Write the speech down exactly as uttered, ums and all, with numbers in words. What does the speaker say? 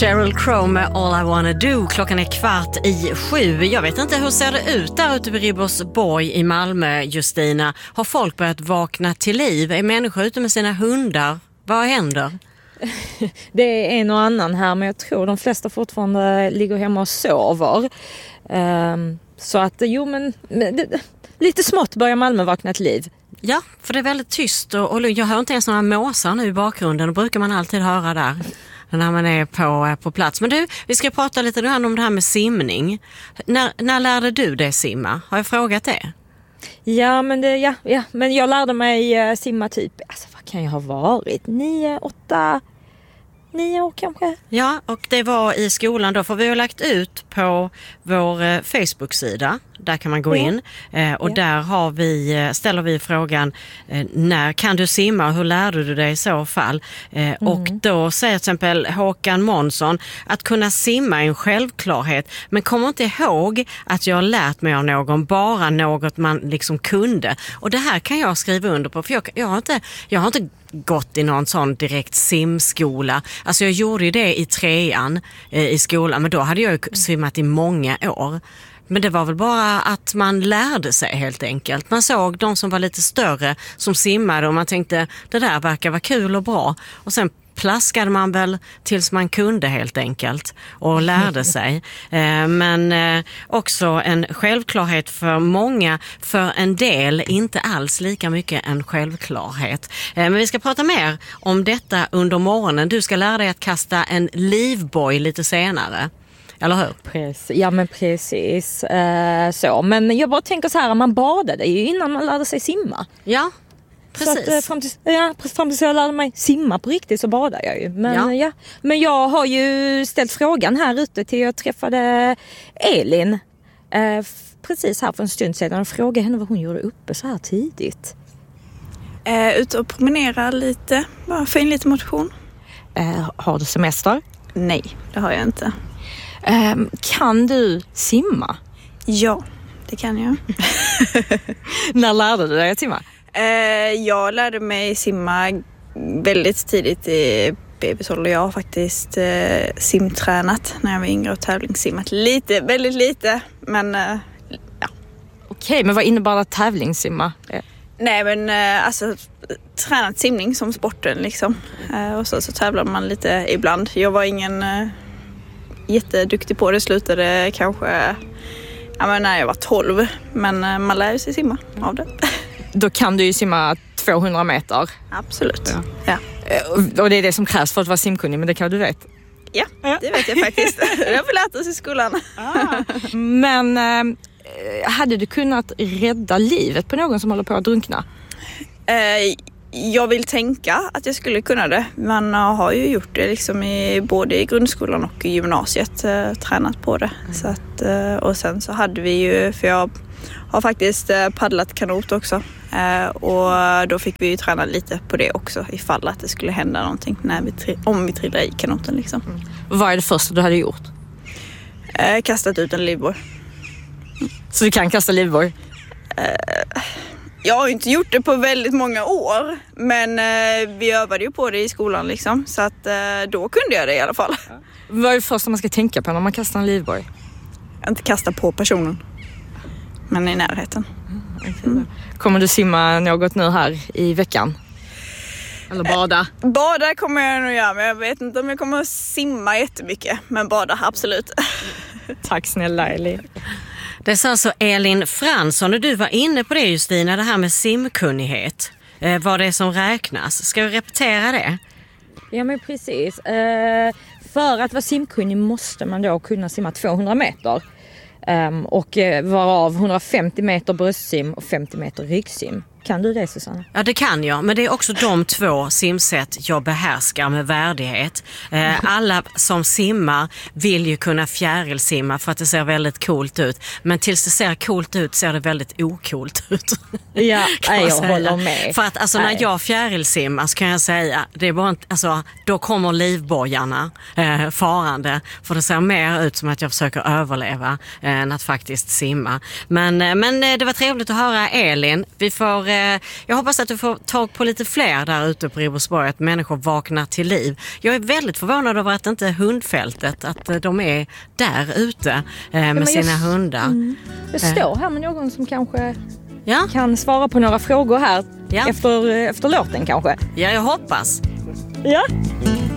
Sheryl Crow med All I Wanna Do. Klockan är kvart i sju. Jag vet inte, hur ser det ut där ute vid Ribersborg i Malmö, Justina? Har folk börjat vakna till liv? Är människor ute med sina hundar? Vad händer? Det är en och annan här, men jag tror de flesta fortfarande ligger hemma och sover. Um, så att, jo men, lite smått börjar Malmö vakna till liv. Ja, för det är väldigt tyst och, och jag hör inte ens några måsar nu i bakgrunden. Det brukar man alltid höra där när man är på, på plats. Men du, vi ska prata lite om det här med simning. När, när lärde du dig simma? Har jag frågat det? Ja, men, det, ja, ja, men jag lärde mig uh, simma typ, alltså vad kan jag ha varit? Nio, åtta, nio år kanske. Ja, och det var i skolan då, för vi har lagt ut på vår eh, Facebook-sida. Där kan man gå in eh, och ja. där har vi, ställer vi frågan eh, när kan du simma och hur lärde du dig i så fall? Eh, mm. Och då säger till exempel Håkan Månsson att kunna simma är en självklarhet, men kommer inte ihåg att jag har lärt mig av någon, bara något man liksom kunde. Och det här kan jag skriva under på, för jag, jag, har, inte, jag har inte gått i någon sån direkt simskola. Alltså jag gjorde ju det i trean eh, i skolan, men då hade jag ju simmat i många år. Men det var väl bara att man lärde sig helt enkelt. Man såg de som var lite större som simmade och man tänkte det där verkar vara kul och bra. Och sen plaskade man väl tills man kunde helt enkelt och lärde sig. Eh, men eh, också en självklarhet för många, för en del inte alls lika mycket en självklarhet. Eh, men vi ska prata mer om detta under morgonen. Du ska lära dig att kasta en livboj lite senare. Eller hur? Precis. Ja, men precis. Uh, så. Men jag bara tänker så här, man badade ju innan man lärde sig simma. Ja, precis. Så att, fram, tills, ja, fram tills jag lärde mig simma på riktigt så badade jag ju. Men, ja. Ja. Men jag har ju ställt frågan här ute till jag träffade Elin uh, precis här för en stund sedan och frågade henne vad hon gjorde uppe så här tidigt. Uh, ute och promenera lite, bara få in lite motion. Uh, har du semester? Nej, det har jag inte. Um, kan du simma? Ja, det kan jag. När lärde du dig att simma? Uh, jag lärde mig simma väldigt tidigt i bebisålder. Jag har faktiskt uh, simtränat när jag var yngre och tävlingssimmat. Lite, väldigt lite, men uh, ja. Okej, men vad innebär att tävlingssimma? Uh. Nej, men uh, alltså tränat simning som sporten liksom. Uh, och så, så tävlar man lite ibland. Jag var ingen... Uh, jätteduktig på det, slutade kanske ja, men när jag var tolv, men man lär sig simma av det. Då kan du ju simma tvåhundra meter. Absolut. Ja. Ja. Och det är det som krävs för att vara simkunnig, men det kan du veta. Ja, det vet jag faktiskt. Det har vi lärt oss i skolan. Ah. Men äh, hade du kunnat rädda livet på någon som håller på att drunkna? Äh, Jag vill tänka att jag skulle kunna det. Man har ju gjort det liksom i, både i grundskolan och i gymnasiet, eh, tränat på det. Mm. Så att, eh, och sen så hade vi ju, för jag har faktiskt eh, paddlat kanot också. Eh, och då fick vi ju träna lite på det också ifall att det skulle hända någonting när vi tri- om vi trillade i kanoten liksom. Mm. Vad är det första du hade gjort? Eh, kastat ut en livboj. Mm. Så du kan kasta livboj? Eh, Jag har inte gjort det på väldigt många år, men eh, vi övade ju på det i skolan liksom, så att eh, då kunde jag det i alla fall. Ja. Vad är det första man ska tänka på när man kastar en livboj? Inte kasta på personen, men i närheten. Mm, mm. Kommer du simma något nu här i veckan? Eller bada? Eh, bada kommer jag nog göra, men jag vet inte om jag kommer att simma jättemycket, men bada absolut. Tack snälla Elin. Det sa alltså Elin Fransson, och du var inne på det Justina, det här med simkunnighet. Eh, vad det är som räknas. Ska vi repetera det? Ja men precis. Eh, för att vara simkunnig måste man då kunna simma tvåhundra meter. Um, och eh, vara av hundrafemtio meter bröstsim och femtio meter ryggsim. Kan du det, Susanna? Ja, det kan jag. Men det är också de två simsätt jag behärskar med värdighet. Eh, alla som simmar vill ju kunna fjärilsimma för att det ser väldigt coolt ut. Men tills det ser coolt ut ser det väldigt okult ut. Ja, jag, jag håller med. För att alltså, när jag fjärilsimmar så kan jag säga, det är bara inte, alltså, då kommer livbojarna eh, farande. För det ser mer ut som att jag försöker överleva eh, än att faktiskt simma. Men, eh, men eh, det var trevligt att höra Elin. Vi får eh, jag hoppas att du får tag på lite fler där ute på Ribersborg, att människor vaknar till liv. Jag är väldigt förvånad över att inte hundfältet, att eh, de är där ute eh, med ja, sina jag, hundar. Mm. Jag står här med någon som kanske ja. kan svara på några frågor här ja. efter, efter låten kanske. Ja, jag hoppas. Ja.